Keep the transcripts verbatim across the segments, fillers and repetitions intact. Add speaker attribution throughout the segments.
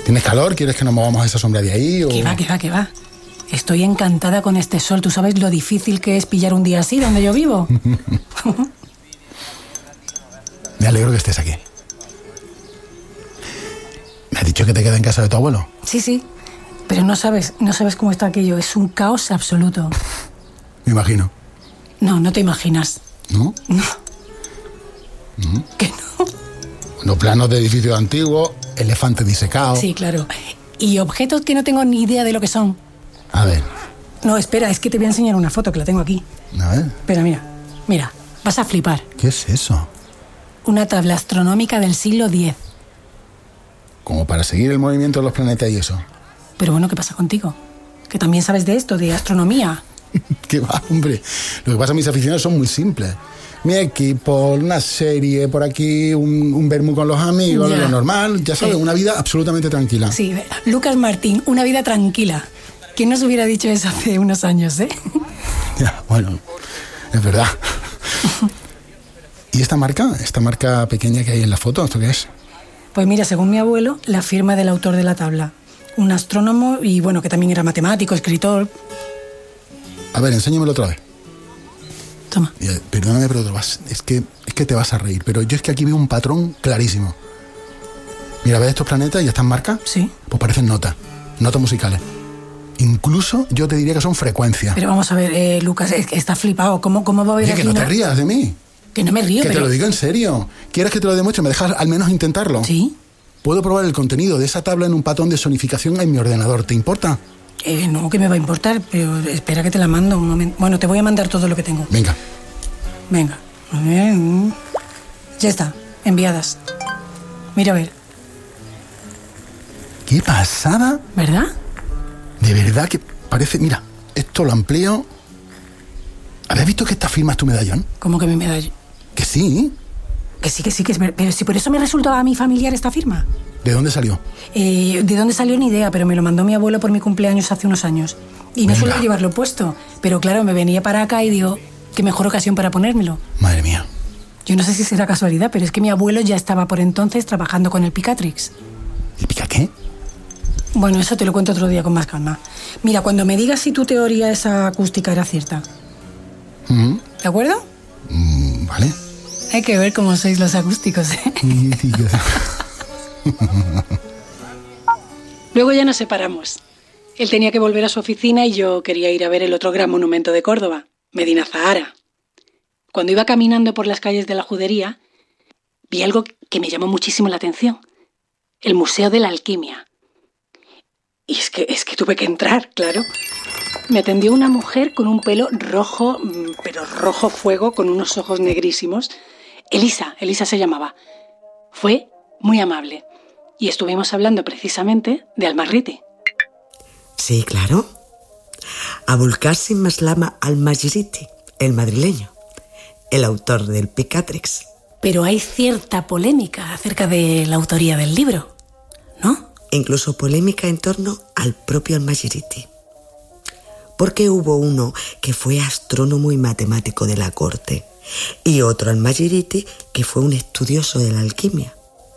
Speaker 1: ¿Tienes calor? ¿Quieres que nos movamos a esa sombra de ahí? O...
Speaker 2: Que va, que va, que va. Estoy encantada con este sol. ¿Tú sabes lo difícil que es pillar un día así donde yo vivo?
Speaker 1: Me alegro que estés aquí. ¿Me has dicho que te quedas en casa de tu abuelo?
Speaker 2: Sí, sí. Pero no sabes, no sabes cómo está aquello. Es un caos absoluto.
Speaker 1: Me imagino.
Speaker 2: No, no te imaginas.
Speaker 1: ¿No?
Speaker 2: No.
Speaker 1: ¿Mm?
Speaker 2: ¿Que no?
Speaker 1: Los planos de edificios antiguos, elefantes disecados.
Speaker 2: Sí, claro. Y objetos que no tengo ni idea de lo que son.
Speaker 1: A ver.
Speaker 2: No, espera, es que te voy a enseñar una foto que la tengo aquí.
Speaker 1: A ver.
Speaker 2: Espera, mira. Mira, vas a flipar.
Speaker 1: ¿Qué es eso?
Speaker 2: Una tabla astronómica del siglo diez.
Speaker 1: Como para seguir el movimiento de los planetas y eso.
Speaker 2: Pero bueno, ¿qué pasa contigo? Que también sabes de esto, de astronomía.
Speaker 1: ¿Qué va, hombre? Lo que pasa, mis aficiones son muy simples. Mi equipo, una serie por aquí, un, un vermú con los amigos,
Speaker 2: Ya.
Speaker 1: lo normal, ya sabes,
Speaker 2: Sí.
Speaker 1: una vida absolutamente tranquila.
Speaker 2: Sí, Lucas Martín, una vida tranquila. ¿Quién nos hubiera dicho eso hace unos años, eh?
Speaker 1: Ya, bueno, es verdad. ¿Y esta marca? Esta marca pequeña que hay en la foto, ¿esto qué es?
Speaker 2: Pues mira, según mi abuelo, la firma del autor de la tabla. Un astrónomo y, bueno, que también era matemático, escritor.
Speaker 1: A ver, enséñamelo otra vez.
Speaker 2: Toma.
Speaker 1: Mira, perdóname, pero te vas, es, que, es que te vas a reír, pero yo es que aquí veo un patrón clarísimo. Mira, ¿ves estos planetas y estas marcas?
Speaker 2: Sí.
Speaker 1: Pues parecen notas, notas musicales. Incluso yo te diría que son frecuencias.
Speaker 2: Pero vamos a ver, eh, Lucas, es que está flipado. ¿Cómo, cómo va a haber
Speaker 1: Oye,
Speaker 2: aquí
Speaker 1: que no te
Speaker 2: una-
Speaker 1: rías de mí.
Speaker 2: Que no me río,
Speaker 1: Que
Speaker 2: pero...
Speaker 1: te lo digo en serio. ¿Quieres que te lo demuestre? ¿Me dejas al menos intentarlo?
Speaker 2: ¿Sí?
Speaker 1: Puedo probar el contenido de esa tabla en un patrón de sonificación en mi ordenador. ¿Te importa?
Speaker 2: Eh, no, que me va a importar, pero espera que te la mando un momento. Bueno, te voy a mandar todo lo que tengo.
Speaker 1: Venga.
Speaker 2: Venga. A ver. mm. Ya está, enviadas. Mira a ver,
Speaker 1: ¡Qué pasada!
Speaker 2: ¿verdad?
Speaker 1: De verdad que parece... Mira, esto lo amplío. ¿Habías visto que esta firma es tu medallón?
Speaker 2: ¿Cómo que mi medalla?
Speaker 1: Que sí.
Speaker 2: Que sí, que sí, que es ver- Pero si por eso me resultaba a mi familiar esta firma.
Speaker 1: ¿De dónde salió?
Speaker 2: Eh, ¿De dónde salió? Ni idea, pero me lo mandó mi abuelo por mi cumpleaños hace unos años. Y no
Speaker 1: Venga.
Speaker 2: suelo llevarlo puesto. Pero claro, me venía para acá y digo, qué mejor ocasión para ponérmelo.
Speaker 1: Madre mía.
Speaker 2: Yo no sé si será casualidad, pero es que mi abuelo ya estaba por entonces trabajando con el Picatrix.
Speaker 1: ¿El pica qué?
Speaker 2: Bueno, eso te lo cuento otro día con más calma. Mira, cuando me digas si tu teoría esa acústica era cierta.
Speaker 1: Mm,
Speaker 2: ¿De acuerdo?
Speaker 1: mm, vale.
Speaker 2: Hay que ver cómo sois los acústicos, ¿eh? Luego ya nos separamos. Él tenía que volver a su oficina y yo quería ir a ver el otro gran monumento de Córdoba, Medina Zahara. Cuando iba caminando por las calles de la Judería, vi algo que me llamó muchísimo la atención. El Museo de la Alquimia. Y es que, es que tuve que entrar, claro. Me atendió una mujer con un pelo rojo, mm, pero rojo fuego, con unos ojos negrísimos. Elisa, Elisa se llamaba. Fue muy amable. Y estuvimos hablando precisamente de Almarriti.
Speaker 3: Sí, claro. Abulkasim Maslama Al-Majriti, el madrileño, el autor del Picatrix.
Speaker 2: Pero hay cierta polémica acerca de la autoría del libro, ¿no?
Speaker 3: Incluso polémica en torno al propio Al-Majriti. Porque hubo uno que fue astrónomo y matemático de la corte y otro Al-Majriti que fue un estudioso de la alquimia.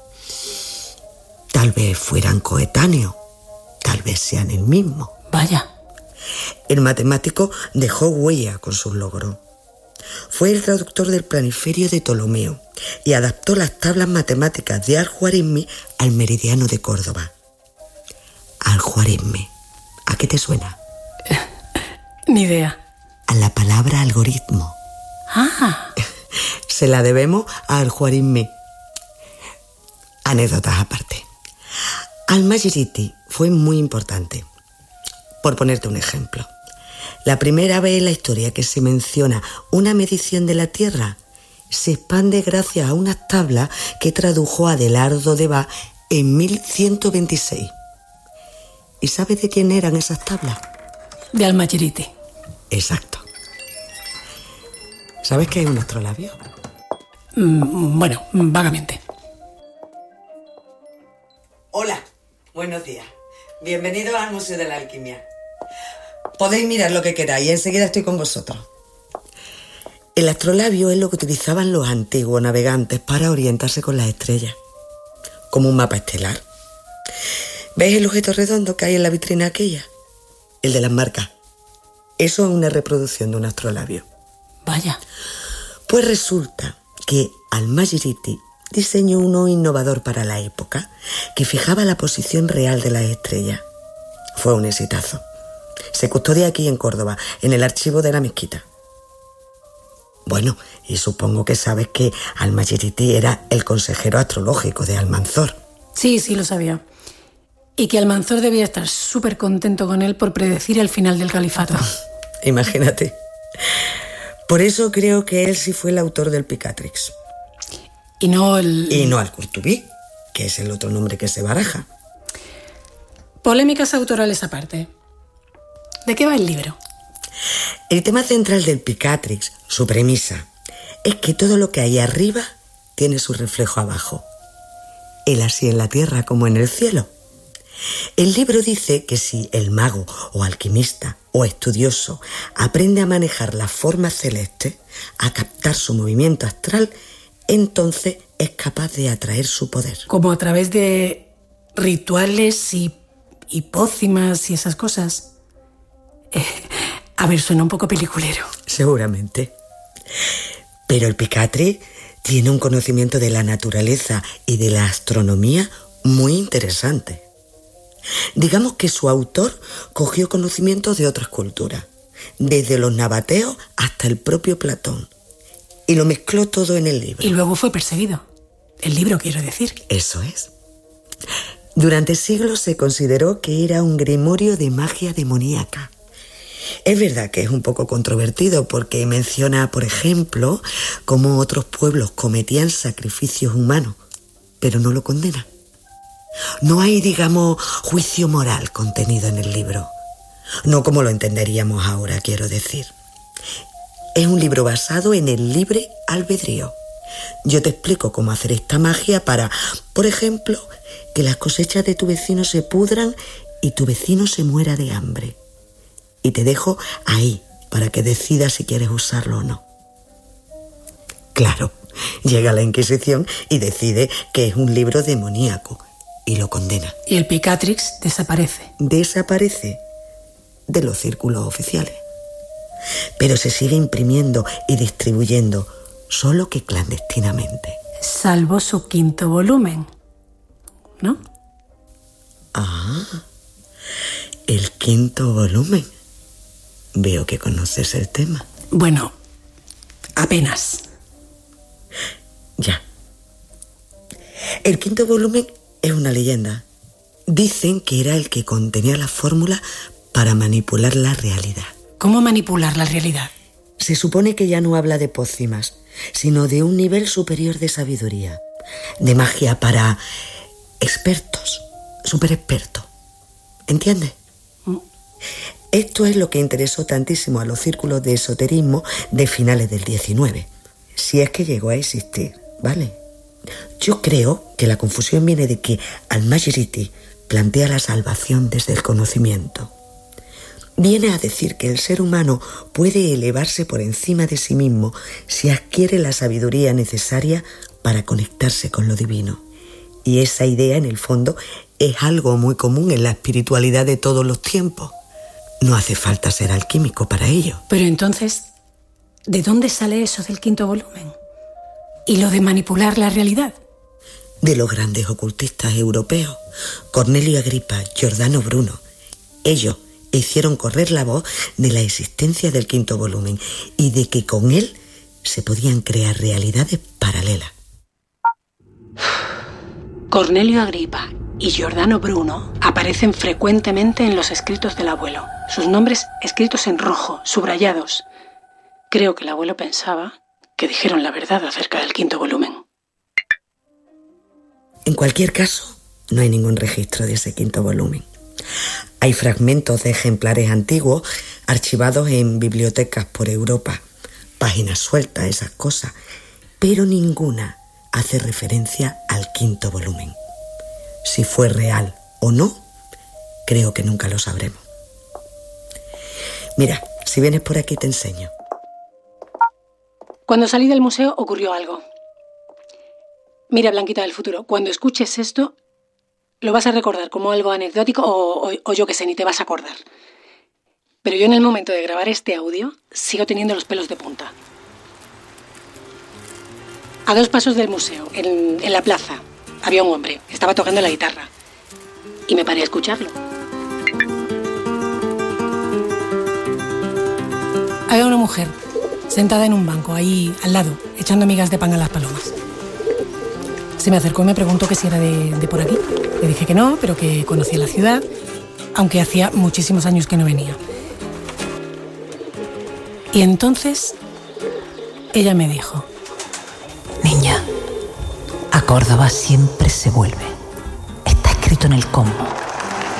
Speaker 3: Tal vez fueran coetáneos, tal vez sean el mismo.
Speaker 2: Vaya.
Speaker 3: El matemático dejó huella con sus logros. Fue el traductor del planiferio de Ptolomeo y adaptó las tablas matemáticas de Al-Juarizmi al meridiano de Córdoba. Al-Juarizmi, ¿a qué te suena?
Speaker 2: Ni idea.
Speaker 3: A la palabra algoritmo.
Speaker 2: Ah,
Speaker 3: Se la debemos a Al-Juarizmi. Anécdotas aparte. Al-Majriti fue muy importante. Por ponerte un ejemplo, la primera vez en la historia que se menciona una medición de la Tierra se expande gracias a unas tablas que tradujo Adelardo de Bas en mil ciento veintiséis. ¿Y sabes de quién eran esas tablas?
Speaker 2: de Almarriti.
Speaker 3: Exacto. ¿Sabes qué es un astrolabio?
Speaker 2: Mm, bueno, vagamente.
Speaker 3: Hola, buenos días. Bienvenidos al Museo de la Alquimia. Podéis mirar lo que queráis, enseguida estoy con vosotros. El astrolabio es lo que utilizaban los antiguos navegantes para orientarse con las estrellas, como un mapa estelar. ¿Ves el objeto redondo que hay en la vitrina aquella? El de las marcas. Eso es una reproducción de un astrolabio.
Speaker 2: Vaya.
Speaker 3: Pues resulta que Al-Majiriti diseñó uno innovador para la época que fijaba la posición real de las estrellas. Fue un exitazo. Se custodia aquí en Córdoba, en el archivo de la mezquita. Bueno, y supongo que sabes que Al-Majiriti era el consejero astrológico de Almanzor.
Speaker 2: Sí, sí lo sabía. Y que Almanzor debía estar súper contento con él por predecir el final del califato.
Speaker 3: Imagínate. Por eso creo que él sí fue el autor del Picatrix.
Speaker 2: Y no el...
Speaker 3: Y no Al-Qurtubi, que es el otro nombre que se baraja.
Speaker 2: Polémicas autorales aparte. ¿De qué va el libro?
Speaker 3: El tema central del Picatrix, su premisa, es que todo lo que hay arriba tiene su reflejo abajo. Él así en la tierra como en el cielo. El libro dice que si el mago o alquimista o estudioso aprende a manejar las formas celestes, a captar su movimiento astral, entonces es capaz de atraer su poder.
Speaker 2: Como a través de rituales y, y pócimas y esas cosas. Eh, a ver, suena un poco peliculero.
Speaker 3: Seguramente. Pero el Picatrix tiene un conocimiento de la naturaleza y de la astronomía muy interesante. Digamos que su autor cogió conocimientos de otras culturas, desde los nabateos hasta el propio Platón, y lo mezcló todo en el libro.
Speaker 2: Y luego fue perseguido. El libro, quiero decir.
Speaker 3: Eso es. Durante siglos se consideró que era un grimorio de magia demoníaca. Es verdad que es un poco controvertido porque menciona, por ejemplo, cómo otros pueblos cometían sacrificios humanos, pero no lo condena. No hay, digamos, juicio moral contenido en el libro. No como lo entenderíamos ahora, quiero decir. Es un libro basado en el libre albedrío. Yo te explico cómo hacer esta magia para, por ejemplo, que las cosechas de tu vecino se pudran y tu vecino se muera de hambre. Y te dejo ahí para que decidas si quieres usarlo o no. Claro, llega la Inquisición y decide que es un libro demoníaco y lo condena.
Speaker 2: Y el Picatrix desaparece.
Speaker 3: Desaparece de los círculos oficiales. Pero se sigue imprimiendo y distribuyendo, solo que clandestinamente.
Speaker 2: Salvo su quinto volumen, ¿no?
Speaker 3: Ah, el quinto volumen. Veo que conoces el tema.
Speaker 2: Bueno, apenas.
Speaker 3: Ya. El quinto volumen es una leyenda. Dicen que era el que contenía la fórmula para manipular la realidad.
Speaker 2: ¿Cómo manipular la realidad?
Speaker 3: Se supone que ya no habla de pócimas, sino de un nivel superior de sabiduría, de magia para expertos, superexpertos. ¿Entiendes? Mm. Esto es lo que interesó tantísimo a los círculos de esoterismo de finales del diecinueve, si es que llegó a existir, ¿vale? Yo creo que la confusión viene de que Al-Majiriti plantea la salvación desde el conocimiento. Viene a decir que el ser humano puede elevarse por encima de sí mismo si adquiere la sabiduría necesaria para conectarse con lo divino. Y esa idea, en el fondo, es algo muy común en la espiritualidad de todos los tiempos. No hace falta ser alquímico para ello.
Speaker 2: Pero entonces, ¿de dónde sale eso del quinto volumen? ¿Y lo de manipular la realidad?
Speaker 3: De los grandes ocultistas europeos, Cornelio Agripa, Giordano Bruno. Ellos hicieron correr la voz de la existencia del quinto volumen y de que con él se podían crear realidades paralelas.
Speaker 2: Cornelio Agripa y Giordano Bruno aparecen frecuentemente en los escritos del abuelo. Sus nombres escritos en rojo, subrayados. Creo que el abuelo pensaba que dijeron la verdad acerca del quinto volumen.
Speaker 3: En cualquier caso, no hay ningún registro de ese quinto volumen. Hay fragmentos de ejemplares antiguos archivados en bibliotecas por Europa, páginas sueltas, esas cosas, pero ninguna hace referencia al quinto volumen. Si fue real o no, creo que nunca lo sabremos. Mira, si vienes por aquí te enseño.
Speaker 2: Cuando salí del museo ocurrió algo. Mira, Blanquita del futuro, cuando escuches esto, lo vas a recordar como algo anecdótico o, o, o yo que sé, ni te vas a acordar. Pero yo en el momento de grabar este audio sigo teniendo los pelos de punta. A dos pasos del museo, en, en la plaza, había un hombre, estaba tocando la guitarra. Y me paré a escucharlo. Había una mujer sentada en un banco, ahí al lado, echando migas de pan a las palomas. Se me acercó y me preguntó que si era de, de por aquí. Le dije que no, pero que conocía la ciudad, aunque hacía muchísimos años que no venía. Y entonces ella me dijo:
Speaker 4: niña, a Córdoba siempre se vuelve. Está escrito en el combo.